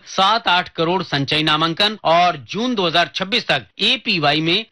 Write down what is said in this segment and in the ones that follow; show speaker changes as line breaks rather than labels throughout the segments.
7-8 करोड़ संचयी नामांकन और जून 2026 तक एपीवाई में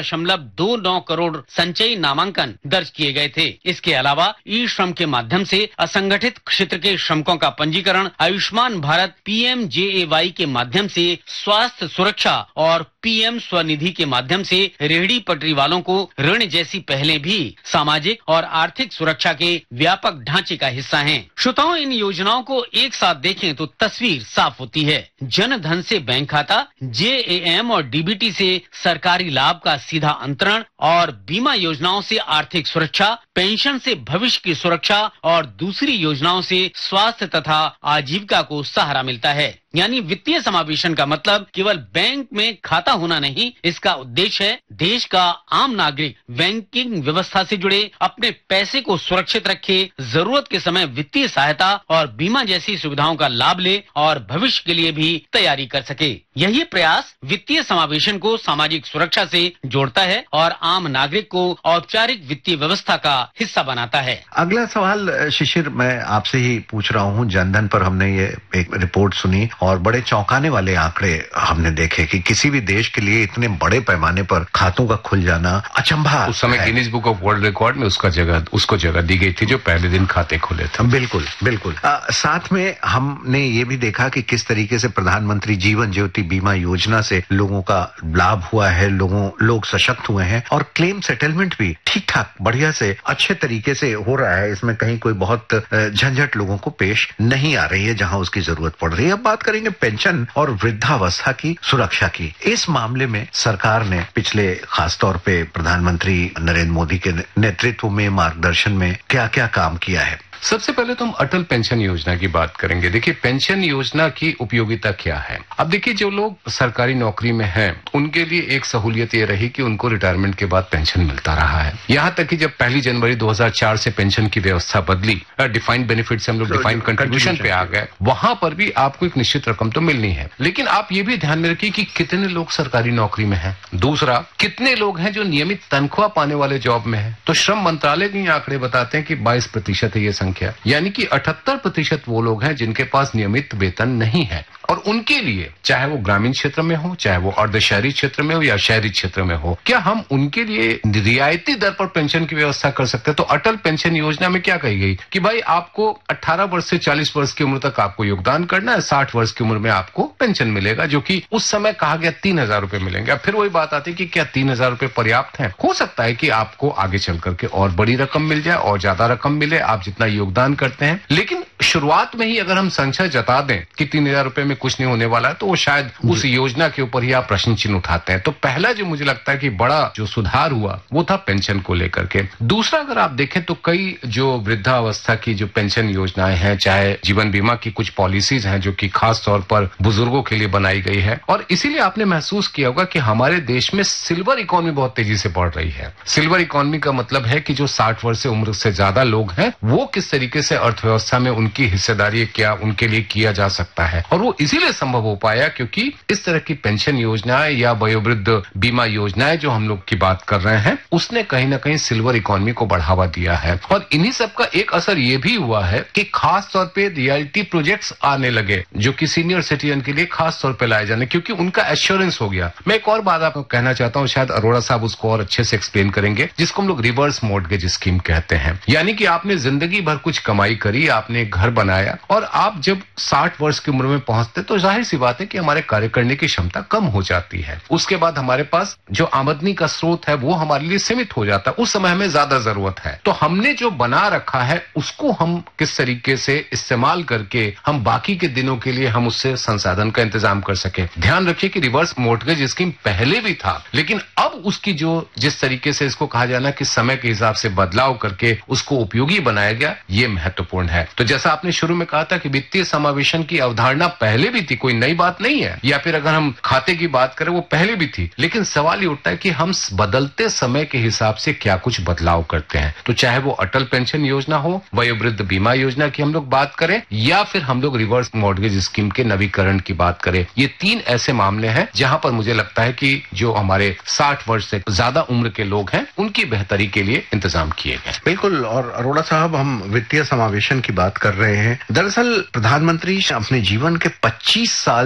9.29 करोड़ संचयी नामांकन दर्ज किए गए थे। इसके अलावा ई श्रम के माध्यम से असंगठित क्षेत्र के श्रमिकों का पंजीकरण, आयुष्मान भारत पीएमजेएवाई के माध्यम से स्वास्थ्य सुरक्षा और पीएम स्वनिधि के माध्यम से रेहड़ी पटरी वालों को ऋण जैसी पहलें भी सामाजिक और आर्थिक सुरक्षा के व्यापक ढांचे का हिस्सा हैं। श्रोताओं, इन योजनाओं को एक साथ देखें तो तस्वीर साफ होती है। जन धन से बैंक खाता, जेएएम और डीबीटी से सरकारी लाभ का सीधा अंतरण और बीमा योजनाओं से आर्थिक सुरक्षा, पेंशन से भविष्य की सुरक्षा और दूसरी योजनाओं से स्वास्थ्य तथा आजीविका को सहारा मिलता है। यानी वित्तीय समावेशन का मतलब केवल बैंक में खाता होना नहीं, इसका उद्देश्य है देश का आम नागरिक बैंकिंग व्यवस्था से जुड़े अपने पैसे को सुरक्षित रखे, जरूरत के समय वित्तीय सहायता और बीमा जैसी सुविधाओं का लाभ ले और भविष्य के लिए भी तैयारी कर सके। यही प्रयास वित्तीय समावेशन को सामाजिक सुरक्षा से जोड़ता है और आम नागरिक को औपचारिक वित्तीय व्यवस्था का हिस्सा बनाता है।
अगला सवाल शिशिर, मैं आपसे ही पूछ रहा हूँ। जनधन पर हमने ये एक रिपोर्ट सुनी और बड़े चौंकाने वाले आंकड़े हमने देखे कि किसी भी देश के लिए इतने बड़े पैमाने पर खातों का खुल जाना अचंभा।
उस समय Guinness book of world record में उसको जगह दी गई थी जो पहले दिन खाते खुले थे।
बिल्कुल बिल्कुल। साथ में हमने ये भी देखा कि किस तरीके से प्रधानमंत्री जीवन ज्योति बीमा योजना से लोगों का लाभ हुआ है, लोग सशक्त हुए हैं और क्लेम सेटलमेंट भी ठीक ठाक बढ़िया से अच्छे तरीके से हो रहा है। इसमें कहीं कोई बहुत झंझट लोगों को पेश नहीं आ रही है जहां उसकी जरूरत पड़ रही है। अब बात करेंगे पेंशन और वृद्धावस्था की सुरक्षा की। इस मामले में सरकार ने पिछले खासतौर पे प्रधानमंत्री नरेंद्र मोदी के नेतृत्व में, मार्गदर्शन में क्या क्या काम किया है।
सबसे पहले तो हम अटल पेंशन योजना की बात करेंगे। देखिए, पेंशन योजना की उपयोगिता क्या है। अब देखिए, जो लोग सरकारी नौकरी में हैं उनके लिए एक सहूलियत ये रही कि उनको रिटायरमेंट के बाद पेंशन मिलता रहा है। यहाँ तक कि जब 1 जनवरी 2004 से पेंशन की व्यवस्था बदली, डिफाइंड बेनिफिट से हम लोग डिफाइंड कंट्रीब्यूशन पे आ गए, वहां पर भी आपको एक निश्चित रकम तो मिलनी है। लेकिन आप ये भी ध्यान में रखिए कि कितने लोग सरकारी नौकरी में हैं। दूसरा, कितने लोग हैं जो नियमित तनख्वाह पाने वाले जॉब में है। तो श्रम मंत्रालय के आंकड़े बताते हैं कि 22% है ये संख्या, यानी कि 78% वो लोग हैं जिनके पास नियमित वेतन नहीं है। और उनके लिए, चाहे वो ग्रामीण क्षेत्र में हो, चाहे वो अर्ध शहरी क्षेत्र में हो या शहरी क्षेत्र में हो, क्या हम उनके लिए रियायती दर पर पेंशन की व्यवस्था कर सकते हैं। तो अटल पेंशन योजना में क्या कही गई कि भाई आपको 18 वर्ष से 40 वर्ष की उम्र तक आपको योगदान करना है, 60 वर्ष की उम्र में आपको पेंशन मिलेगा, जो कि उस समय कहा गया 3,000 रुपए मिलेंगे। अब फिर वही बात आती है कि क्या 3,000 रुपए पर्याप्त है। हो सकता है कि आपको आगे चल करके और बड़ी रकम मिल जाए और ज्यादा रकम मिले, आप जितना योगदान करते हैं। लेकिन शुरुआत में ही अगर हम संशय जता दें कि 3,000 रुपए में कुछ नहीं होने वाला है, तो वो शायद उस योजना के ऊपर ही आप प्रश्न चिन्ह उठाते हैं। तो पहला जो मुझे लगता है कि बड़ा जो सुधार हुआ वो था पेंशन को लेकर के। दूसरा, अगर आप देखें तो कई जो वृद्धावस्था की जो पेंशन योजनाएं हैं, चाहे जीवन बीमा की कुछ पॉलिसीज हैं जो कि खास तौर पर बुजुर्गों के लिए बनाई गई है, और इसीलिए आपने महसूस किया होगा कि हमारे देश में सिल्वर इकोनॉमी बहुत तेजी से बढ़ रही है। सिल्वर इकोनॉमी का मतलब है कि जो 60 वर्ष से उम्र से ज्यादा लोग हैं वो किस तरीके से अर्थव्यवस्था में उनकी हिस्सेदारी क्या उनके लिए किया जा सकता है। और वो इसीलिए संभव हो पाया क्योंकि इस तरह की पेंशन योजनाएं या वयोवृद्ध बीमा योजनाएं जो हम लोग की बात कर रहे हैं, उसने कहीं ना कहीं सिल्वर इकोनॉमी को बढ़ावा दिया है। और इन्हीं सब का एक असर ये भी हुआ है कि खास तौर पे रियल्टी प्रोजेक्ट्स आने लगे जो कि सीनियर सिटीजन के लिए खास तौर पे लाए जाने, क्योंकि उनका एश्योरेंस हो गया। मैं एक और बात आपको कहना चाहता हूं, शायद अरोड़ा साहब उसको और अच्छे से एक्सप्लेन करेंगे, जिसको हम लोग रिवर्स मॉर्गेज स्कीम कहते हैं। यानी कि आपने जिंदगी भर कुछ कमाई करी, आपने घर बनाया और आप जब 60 वर्ष की उम्र में पहुंचते तो जाहिर सी बात है कि हमारे कार्य करने की क्षमता कम हो जाती है। उसके बाद हमारे पास जो आमदनी का स्रोत है वो हमारे लिए सीमित हो जाता है। उस समय हमें ज्यादा जरूरत है, तो हमने जो बना रखा है उसको हम किस तरीके से इस्तेमाल करके हम बाकी के दिनों के लिए हम उससे संसाधन का इंतजाम कर सके। ध्यान रखिए कि रिवर्स मॉर्गेज स्कीम पहले भी था, लेकिन अब उसकी जो जिस तरीके से इसको कहा जाना कि समय के हिसाब से बदलाव करके उसको उपयोगी बनाया गया, ये महत्वपूर्ण है। तो जैसा आपने शुरू में कहा था कि वित्तीय समावेशन की अवधारणा पहले भी थी, कोई नई बात नहीं है, या फिर अगर हम खाते की बात करें वो पहले भी थी, लेकिन सवाल ये उठता है कि हम बदलते समय के हिसाब से क्या कुछ बदलाव करते हैं। तो चाहे वो अटल पेंशन योजना हो, वयोवृद्ध बीमा योजना की हम लोग बात करें, या फिर हम लोग रिवर्स मॉर्गेज स्कीम के नवीकरण की बात करें, ये 3 ऐसे मामले हैं जहां पर मुझे लगता है कि जो हमारे 60 वर्ष से ज्यादा उम्र के लोग हैं उनकी बेहतरी के लिए इंतजाम किए गए।
बिल्कुल। और अरोड़ा साहब, हम वित्तीय समावेशन की बात कर रहे हैं। दरअसल प्रधानमंत्री अपने जीवन के 25 साल